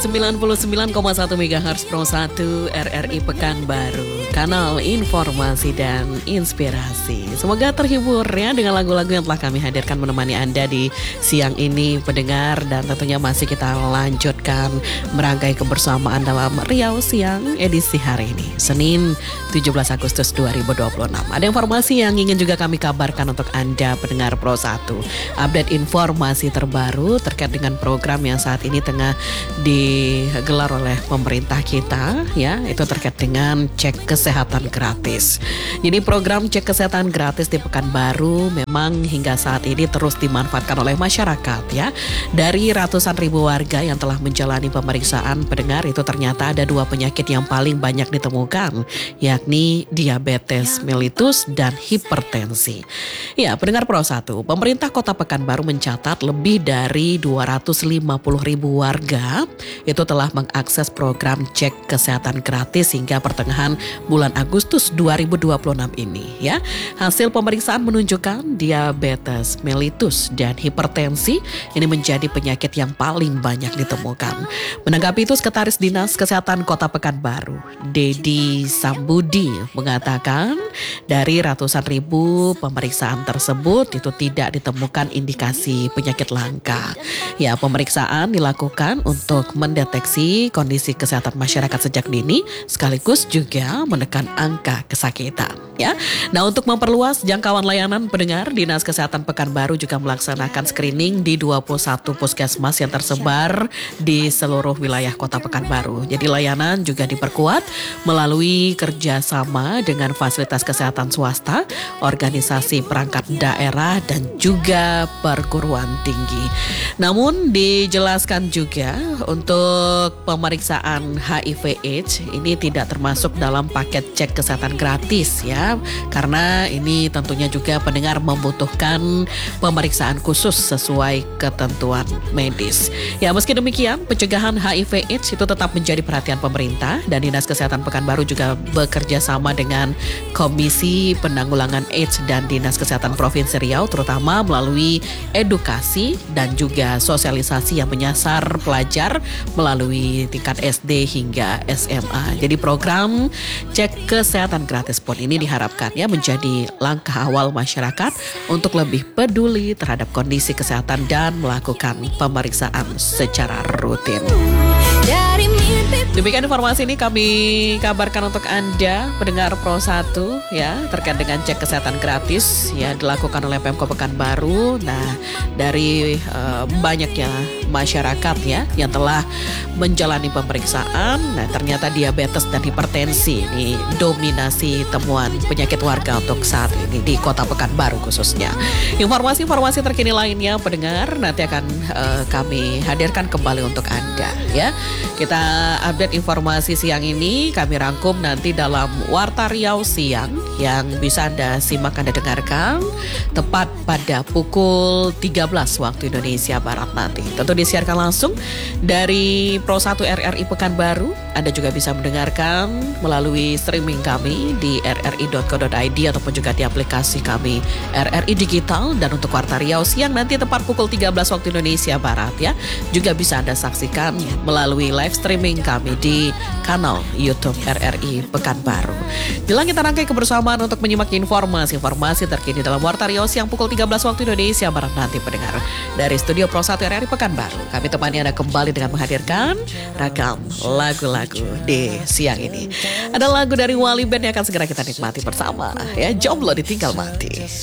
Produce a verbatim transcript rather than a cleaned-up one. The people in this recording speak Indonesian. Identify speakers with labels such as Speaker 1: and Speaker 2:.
Speaker 1: sembilan puluh sembilan koma satu megahertz Pro satu R R I Pekanbaru, kanal informasi dan inspirasi. Semoga terhibur ya dengan lagu-lagu yang telah kami hadirkan menemani Anda di siang ini pendengar. Dan tentunya masih kita lanjutkan merangkai kebersamaan dalam Riau Siang edisi hari ini, Senin tujuh belas Agustus dua ribu dua puluh enam. Ada informasi yang ingin juga kami kabarkan untuk Anda pendengar Pro satu. Update informasi terbaru terkait dengan program yang saat ini tengah digelar oleh pemerintah kita ya, itu terkait dengan cek kesehatan gratis. Jadi program cek kesehatan gratis di Pekanbaru memang hingga saat ini terus dimanfaatkan oleh masyarakat ya. Dari ratusan ribu warga yang telah menjalani pemeriksaan pendengar, itu ternyata ada dua penyakit yang paling banyak ditemukan, yakni diabetes mellitus dan hipertensi. Ya, pendengar Pro satu, pemerintah Kota Pekanbaru mencatat lebih dari dua ratus lima puluh ribu warga itu telah mengakses program cek kesehatan gratis hingga pertengahan bulan Agustus dua ribu dua puluh enam ini ya. Hasil pemeriksaan menunjukkan diabetes mellitus dan hipertensi ini menjadi penyakit yang paling banyak ditemukan. Menanggapi itu, Sekretaris Dinas Kesehatan Kota Pekanbaru, Dedi Sambudi, mengatakan dari ratusan ribu pemeriksaan tersebut itu tidak ditemukan indikasi penyakit langka. Ya, pemeriksaan dilakukan untuk mendeteksi kondisi kesehatan masyarakat sejak dini sekaligus juga menekan angka kesakitan ya. Nah, untuk memperluas jangkauan layanan pendengar, Dinas Kesehatan Pekanbaru juga melaksanakan screening di dua puluh satu puskesmas yang tersebar di seluruh wilayah Kota Pekanbaru. Jadi layanan juga diperkuat melalui kerjasama dengan fasilitas kesehatan swasta, organisasi perangkat daerah dan juga perguruan tinggi. Namun dijelaskan juga untuk pemeriksaan H I V AIDS ini tidak termasuk dalam paket cek kesehatan gratis ya, karena ini tentunya juga pendengar membutuhkan pemeriksaan khusus sesuai ketentuan medis. Ya, meski demikian pencegahan H I V AIDS itu tetap menjadi perhatian pemerintah, dan Dinas Kesehatan Pekanbaru juga bekerja sama dengan Komisi Penanggulangan AIDS dan Dinas Kesehatan Provinsi Riau, terutama melalui edukasi dan juga sosialisasi yang menyasar pelajar melalui tingkat S D hingga S M A. Jadi program cek kesehatan gratis pun ini diharapkan ya menjadi langkah awal masyarakat untuk lebih peduli terhadap kondisi kesehatan dan melakukan pemeriksaan secara rutin. Demikian informasi ini kami kabarkan untuk Anda pendengar Pro satu ya, terkait dengan cek kesehatan gratis ya dilakukan oleh Pemkot Pekanbaru. Nah, dari uh, banyaknya masyarakat ya yang telah menjalani pemeriksaan, nah ternyata diabetes dan hipertensi ini dominasi temuan penyakit warga untuk saat ini di Kota Pekanbaru khususnya. Informasi-informasi terkini lainnya pendengar nanti akan uh, kami hadirkan kembali untuk Anda ya. Kita update informasi siang ini kami rangkum nanti dalam Warta Riau Siang yang bisa Anda simak, Anda dengarkan tepat pada pukul tiga belas waktu Indonesia Barat nanti. Tentu disiarkan langsung dari Pro satu R R I Pekanbaru. Anda juga bisa mendengarkan melalui streaming kami di r r i dot co dot i d ataupun juga di aplikasi kami R R I Digital. Dan untuk Warta Riau Siang nanti tepat pukul tiga belas waktu Indonesia Barat ya, juga bisa Anda saksikan melalui live streaming kami di kanal YouTube R R I Pekanbaru. Jelang kita rangkai kebersamaan untuk menyimak informasi-informasi terkini dalam Warta Riau Siang pukul tiga belas waktu Indonesia Barat nanti pendengar. Dari studio Pro satu R R I Pekanbaru, kami temani Anda kembali dengan menghadirkan ragam lagu-lagu di siang ini. Ada lagu dari Wali Band yang akan segera kita nikmati bersama ya, Jomblo Ditinggal Mati.